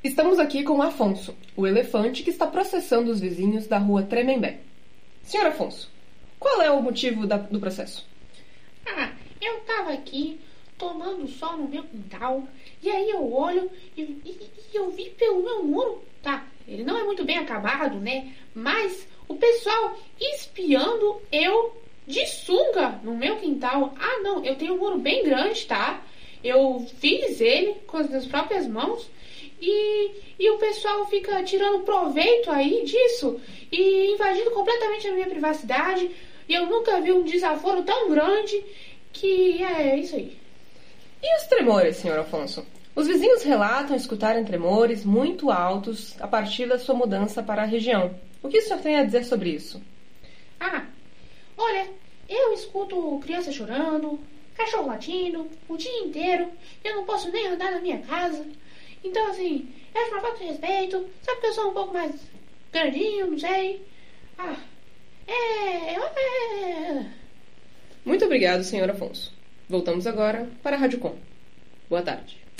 Estamos aqui com o Afonso, o elefante que está processando os vizinhos da rua Tremembé. Senhor Afonso, qual é o motivo do processo? Eu tava aqui tomando sol no meu quintal e aí eu olho e eu vi pelo meu muro, tá? Ele não é muito bem acabado, né? Mas o pessoal espiando eu de sunga no meu quintal. Não, eu tenho um muro bem grande, tá? Eu fiz ele com as minhas próprias mãos e o pessoal fica tirando proveito aí disso e invadindo completamente a minha privacidade. E eu nunca vi um desaforo tão grande que é isso aí. E os tremores, senhor Afonso? Os vizinhos relatam escutarem tremores muito altos a partir da sua mudança para a região. O que o senhor tem a dizer sobre isso? Olha, eu escuto criança chorando, cachorro latindo o dia inteiro. Eu não posso nem andar na minha casa. Então, assim, eu acho uma falta de respeito. Sabe que eu sou um pouco mais grandinho, não sei. Muito obrigado, senhor Afonso. Voltamos agora para a Rádio Com. Boa tarde.